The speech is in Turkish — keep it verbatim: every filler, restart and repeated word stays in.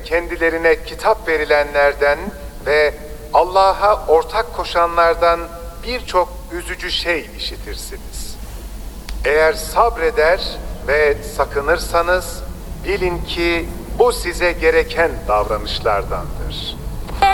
kendilerine kitap verilenlerden ve Allah'a ortak koşanlardan birçok üzücü şey işitirsiniz. Eğer sabreder ve sakınırsanız bilin ki bu size gereken davranışlardandır.